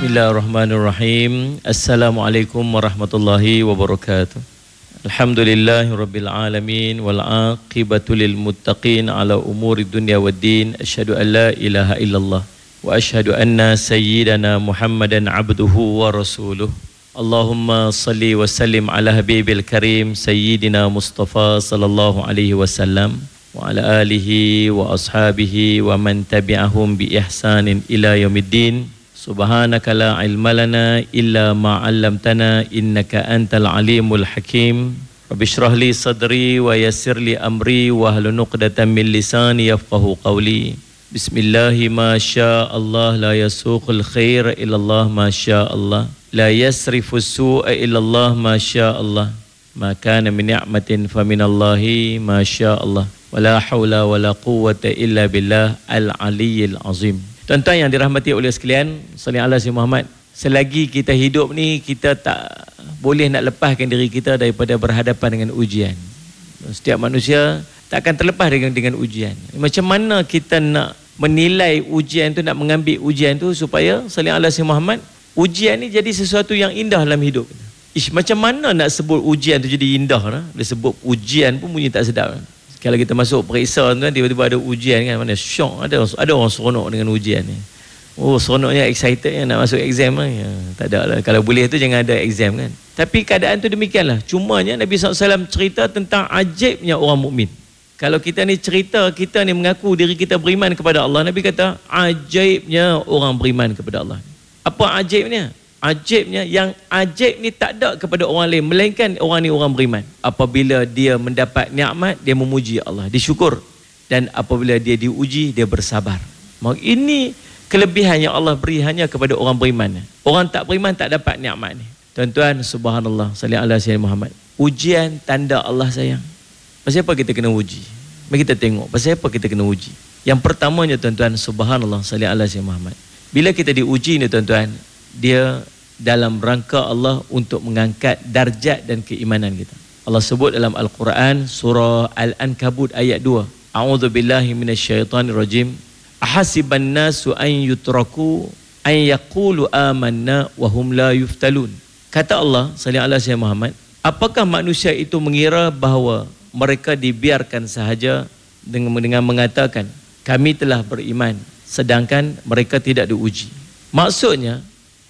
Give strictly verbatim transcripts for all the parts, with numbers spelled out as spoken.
Bismillahirrahmanirrahim. Assalamualaikum warahmatullahi wabarakatuh. Alhamdulillahirabbil alamin wal aqibatu lil muttaqin ala umuri dunya waddin. Asyhadu an la ilaha illallah wa asyhadu anna sayyidana Muhammadan abduhu wa rasuluh. Allahumma salli wa sallim ala habibil karim sayyidina Mustafa sallallahu alaihi wasallam wa ala alihi wa ashabihi wa man tabi'ahum bi ihsanin ila yaumiddin. Subhanaka la ilma lana illa ma 'allamtana innaka antal alimul hakim. Rabbi shrah li sadri wa yassir li amri wa hlul 'uqdatam min lisani yafqahu qawli. Bismillahi ma syaa Allah la yasuqul khair illa Allah ma syaa Allah. La yasrifu su'a illa Allah ma syaa Allah. Ma kana min ni'matin fa minallahi ma syaa Allah. Wala haula wala quwwata illa billah al-aliyyil azim. Tuan-tuan yang dirahmati oleh sekalian, sallallahu alaihi wasallam Muhammad. Selagi kita hidup ni, kita tak boleh nak lepaskan diri kita daripada berhadapan dengan ujian. Setiap manusia tak akan terlepas dengan dengan ujian. Macam mana kita nak menilai ujian tu, nak mengambil ujian tu supaya sallallahu alaihi wasallam Muhammad, ujian ni jadi sesuatu yang indah dalam hidup. Ish, macam mana nak sebut ujian tu jadi indah? Nah? Dia sebut ujian pun bunyi tak sedap. Kalau kita masuk periksa kan, tiba-tiba ada ujian kan, mana syok, ada ada orang seronok dengan ujian ni. Oh, seronoknya, excitednya nak masuk exam lah. Ya, tak ada lah. Kalau boleh tu jangan ada exam kan. Tapi keadaan tu demikianlah. Cumanya Nabi sallallahu alaihi wasallam cerita tentang ajaibnya orang mukmin. Kalau kita ni cerita, kita ni mengaku diri kita beriman kepada Allah, Nabi kata ajaibnya orang beriman kepada Allah. Apa ajaibnya? Ajaibnya, yang ajaib ni tak ada kepada orang lain melainkan orang ni orang beriman. Apabila dia mendapat nikmat, dia memuji Allah, disyukur. Dan apabila dia diuji, dia bersabar. Maka ini kelebihan yang Allah beri hanya kepada orang beriman. Orang tak beriman tak dapat nikmat ni. Tuan-tuan, subhanallah, sallallahu alaihi wasallam Muhammad. Ujian tanda Allah sayang. Pasal apa kita kena uji? Mari kita tengok pasal apa kita kena uji. Yang pertamanya tuan-tuan, subhanallah, sallallahu alaihi wasallam Muhammad. Bila kita diuji ni tuan-tuan, dia dalam rangka Allah untuk mengangkat darjat dan keimanan kita. Allah sebut dalam Al-Quran surah Al-Ankabut ayat dua. A'udzubillahi minasyaitonirrajim. Ahasiban nasu an yutraku an yaqulu amanna wa hum la yuftalun. Kata Allah sallallahu alaihi wasallam Muhammad, apakah manusia itu mengira bahawa mereka dibiarkan sahaja dengan dengan mengatakan kami telah beriman sedangkan mereka tidak diuji. Maksudnya,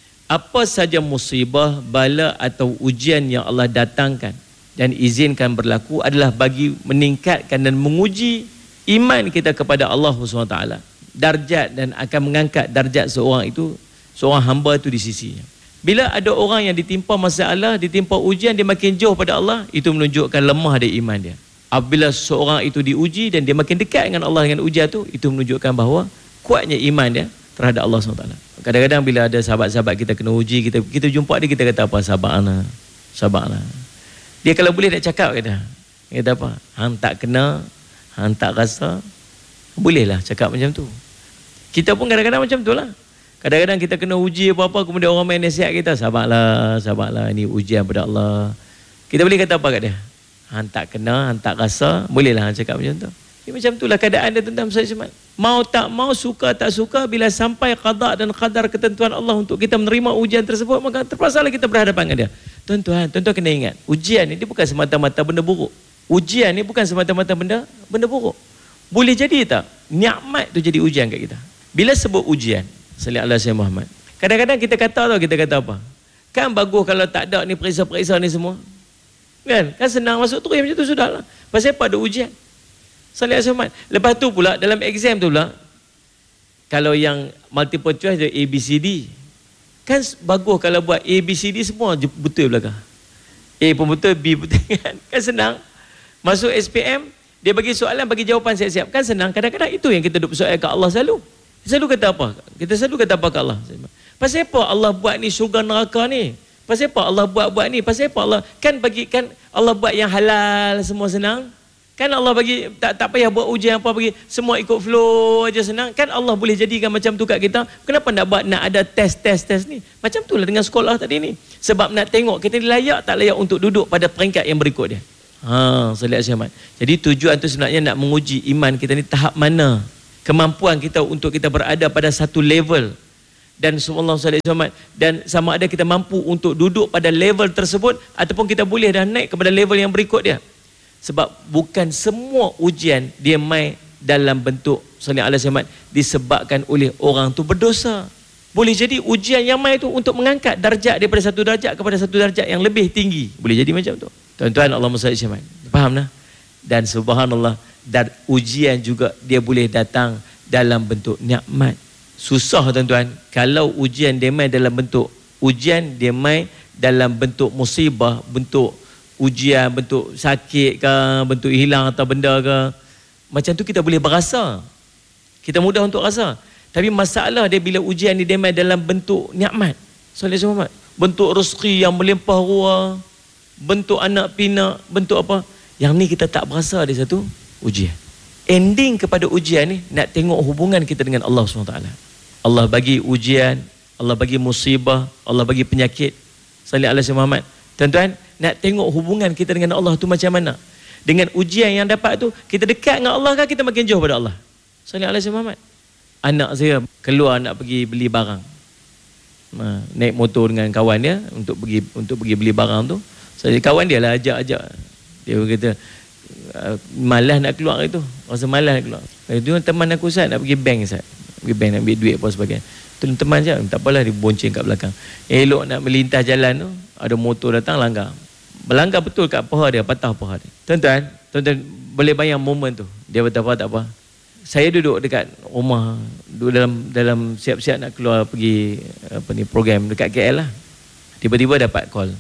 apa saja musibah, bala atau ujian yang Allah datangkan dan izinkan berlaku adalah bagi meningkatkan dan menguji iman kita kepada Allah subhanahu wa taala. Darjat, dan akan mengangkat darjat seorang itu, seorang hamba itu di sisinya. Bila ada orang yang ditimpa masalah, ditimpa ujian, dia makin jauh pada Allah, itu menunjukkan lemah dia iman dia. Apabila seorang itu diuji dan dia makin dekat dengan Allah dengan ujian itu, itu menunjukkan bahawa kuatnya iman dia terhadap Allah subhanahu wa taala. Kadang-kadang bila ada sahabat-sahabat kita kena uji, kita kita jumpa dia, kita kata apa? Sabarlah, sabarlah. Dia kalau boleh nak cakap kata, dia kata apa? Hang tak kena, hang tak rasa, bolehlah cakap macam tu. Kita pun kadang-kadang macam tu lah. Kadang-kadang kita kena uji apa-apa, kemudian orang main nasihat kita, sabarlah, sabarlah, ini ujian pada Allah. Kita boleh kata apa kat dia? Hang tak kena, hang tak rasa, bolehlah hang cakap macam tu. Ya, macam itulah keadaan dia tentang Musa Ismail. Mau tak mau, suka tak suka, bila sampai qada dan qadar ketentuan Allah untuk kita menerima ujian tersebut, maka terpaksalah kita berhadapan dengan dia. Tuan-tuan, tuan-tuan kena ingat, ujian ni dia bukan semata-mata benda buruk. Ujian ni bukan semata-mata benda benda buruk. Boleh jadi tak nikmat tu jadi ujian kat kita. Bila sebut ujian, sallallahu alaihi wasallam Muhammad, kadang-kadang kita kata tau, kita kata apa? Kan bagus kalau tak ada ni periksa-periksa ni semua. Kan? Kan senang masuk terus macam tu sudahlah. Pasal apa ada ujian? Sallallahu alaihi wasallam. Lepas tu pula dalam exam tu pula, kalau yang multiple choice dia A B C D, kan bagus kalau buat A B C D semua betul belakang. A pun betul, B betul kan. Kan senang. Masuk S P M, dia bagi soalan, bagi jawapan siap-siap. Kan senang. Kadang-kadang itu yang kita duk bersoal kat Allah selalu. Selalu kata apa? Kita selalu kata apa kat Allah? Pasal apa Allah buat ni syurga neraka ni? Pasal apa Allah buat-buat ni? Pasal apa Allah kan bagi, kan Allah buat yang halal semua senang. Kan Allah bagi, tak tak payah buat ujian apa, bagi semua ikut flow aja senang. Kan Allah boleh jadikan macam tu kat kita. Kenapa nak buat, nak ada test-test-test ni? Macam tu lah dengan sekolah tadi ni. Sebab nak tengok kita ni layak tak layak untuk duduk pada peringkat yang berikut dia. Ha, sallallahu alaihi wasallam. Jadi tujuan tu sebenarnya nak menguji iman kita ni tahap mana, kemampuan kita untuk kita berada pada satu level dan subhanallah sallallahu alaihi wasallam, dan sama ada kita mampu untuk duduk pada level tersebut ataupun kita boleh dah naik kepada level yang berikut dia. Sebab bukan semua ujian dia mai dalam bentuk sallallahu alaihi wasallam disebabkan oleh orang tu berdosa. Boleh jadi ujian yang mai tu untuk mengangkat darjat daripada satu darjat kepada satu darjat yang lebih tinggi. Boleh jadi macam tu. Tuan-tuan, Allahumma salli alaihi wasallam. Faham dah? Dan subhanallah, dan ujian juga dia boleh datang dalam bentuk nikmat. Susah tuan-tuan kalau ujian dia mai dalam bentuk ujian dia mai dalam bentuk musibah, bentuk ujian, bentuk sakit ke, bentuk hilang atau benda ke. Macam tu kita boleh berasa. Kita mudah untuk rasa. Tapi masalah dia bila ujian ni dia mai dalam bentuk nikmat. Sallallahu alaihi wasallam. Bentuk rezeki yang melimpah ruah, bentuk anak pinak, bentuk apa? Yang ni kita tak berasa ada satu ujian. Ending kepada ujian ni nak tengok hubungan kita dengan Allah subhanahu wa taala. Allah bagi ujian, Allah bagi musibah, Allah bagi penyakit. Sallallahu alaihi Muhammad. Tuan-tuan, nak tengok hubungan kita dengan Allah tu macam mana? Dengan ujian yang dapat tu, kita dekat dengan Allah kan kita makin jauh pada Allah. Sallallahu alaihi Muhammad. Anak saya keluar nak pergi beli barang. Ha, naik motor dengan kawan dia untuk pergi untuk pergi beli barang tu. Saya kawan dia lah ajak-ajak. Dia kata malas nak keluar itu. Rasa malas nak keluar. Itu teman aku Ustaz nak pergi bank Ustaz. Pergi bank nak ambil duit apa sebagainya. Teman-teman je, tak apalah dia bonceng kat belakang. Elok nak melintas jalan tu, ada motor datang langgar. Melanggar betul kat paha dia, patah paha dia. Tuan-tuan, tuan-tuan boleh bayang momen tu. Dia kata apa tak apa. Saya duduk dekat rumah, duduk dalam dalam siap-siap nak keluar pergi apa ni program dekat K L lah. Tiba-tiba dapat call.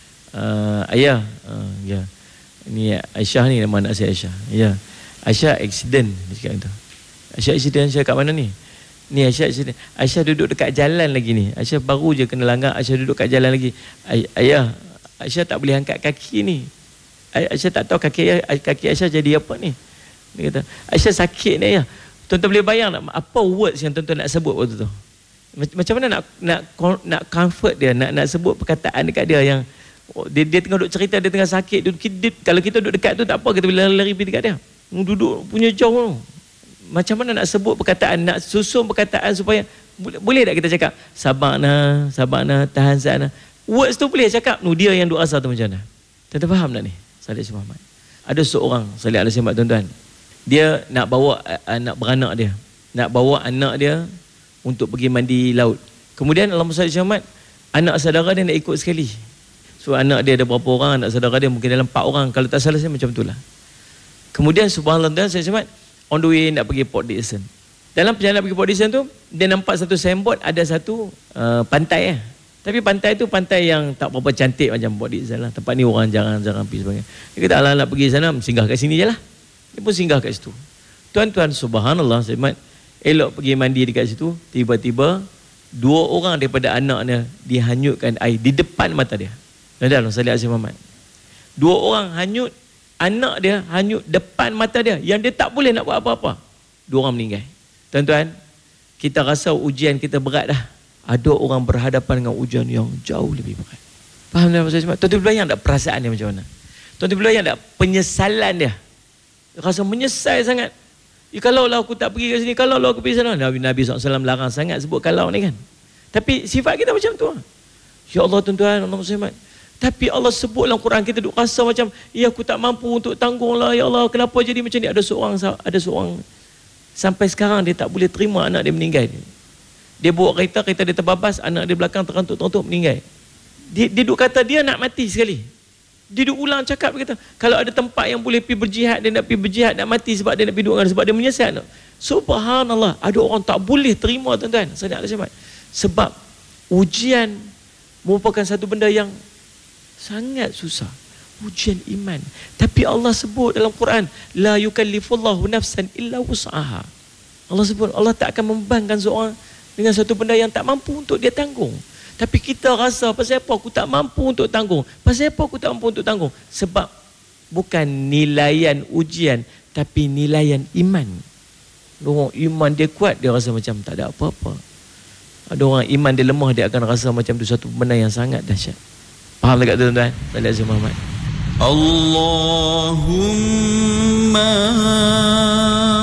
Uh, ayah, uh, ya. Ni Aisyah ni nama anak saya Aisyah. Ya. Aisyah accident dia cakap tu. Aisyah accident Aisyah kat mana ni? Ni Aisyah accident. Aisyah duduk dekat jalan lagi ni. Aisyah baru je kena langgar, Aisyah duduk kat jalan lagi. Ay- ayah, Aisyah tak boleh angkat kaki ni. Ay- Aisyah tak tahu kaki kaki Aisyah jadi apa ni. Dia kata, Aisyah sakit ni ayah. Tuan-tuan boleh bayang tak apa words yang tuan-tuan nak sebut waktu tu? Macam mana nak nak nak comfort dia, nak nak sebut perkataan dekat dia yang oh, dia, dia tengah duduk cerita, dia tengah sakit. Dia, dia, kalau kita duduk dekat tu tak apa, kita boleh lari pergi dekat dia. Duduk punya jauh tu. Macam mana nak sebut perkataan, nak susun perkataan supaya boleh, boleh tak kita cakap sabar nah, sabar nah, tahan sana. Words tu boleh cakap. Nu dia yang duk rasa tu macam mana? Tuan-tuan faham tak ni? Sallallahu alaihi Muhammad. Ada seorang sallallahu alaihi wasallam tuan-tuan. Dia nak bawa anak beranak dia. Nak bawa anak dia untuk pergi mandi laut. Kemudian Allahumma salli alaihi Muhammad, anak saudara dia nak ikut sekali. So anak dia ada berapa orang, anak saudara dia mungkin dalam empat orang. Kalau tak salah saya macam itulah. Kemudian subhanallah sallallahu alaihi Muhammad on the way nak pergi Port Dickson. Dalam perjalanan pergi Port Dickson tu, dia nampak satu signboard ada satu uh, pantai eh. Tapi pantai tu pantai yang tak berapa cantik macam Port Dickson lah. Tempat ni orang jarang-jarang pergi sebagainya. Dia kata alah nak pergi sana, singgah kat sini je lah. Dia pun singgah kat situ. Tuan-tuan subhanallah Saimat, elok pergi mandi dekat situ, tiba-tiba dua orang daripada anaknya dihanyutkan air di depan mata dia. Tuan-tuan sallallahu alaihi Muhammad. Dua orang hanyut, anak dia hanyut depan mata dia, yang dia tak boleh nak buat apa-apa. Dua orang meninggal. Tuan-tuan, kita rasa ujian kita berat dah. Ada orang berhadapan dengan ujian yang jauh lebih berat. Faham tak maksud saya? Tuan-tuan bayang tak perasaan dia macam mana? Tuan-tuan bayang tak penyesalan dia? Rasa menyesal sangat. Ya, kalau lah aku tak pergi ke sini, kalau lah aku pergi sana. Nabi Nabi sallallahu alaihi wasallam larang sangat sebut kalau ni kan. Tapi sifat kita macam tu. Ya Allah tuan-tuan, Allah Muhammad. Tapi Allah sebut dalam Quran, kita duk rasa macam, ya aku tak mampu untuk tanggung lah. Ya Allah, kenapa jadi macam ni? Ada seorang, ada seorang sampai sekarang dia tak boleh terima anak dia meninggal. Dia bawa kereta, kereta dia terbabas, anak dia belakang terantuk-terantuk meninggal. Dia, dia duk kata dia nak mati sekali. Dia duk ulang cakap kata, kalau ada tempat yang boleh pergi berjihad, dia nak pergi berjihad, nak mati sebab dia nak pergi duduk dengan, sebab dia menyesal. Subhanallah, ada orang tak boleh terima tuan-tuan. Sebab ujian merupakan satu benda yang sangat susah. Ujian iman. Tapi Allah sebut dalam Quran, la yukallifullahu nafsan illa wus'aha. Allah sebut, Allah tak akan membebankan seorang dengan satu benda yang tak mampu untuk dia tanggung. Tapi kita rasa, pasal apa aku tak mampu untuk tanggung? Pasal apa aku tak mampu untuk tanggung? Sebab bukan nilaian ujian, tapi nilaian iman. Orang iman dia kuat, dia rasa macam tak ada apa-apa. Ada orang iman dia lemah, dia akan rasa macam itu satu benda yang sangat dahsyat. Faham tak tuan-tuan? Sallallahu alaihi Muhammad. Allahumma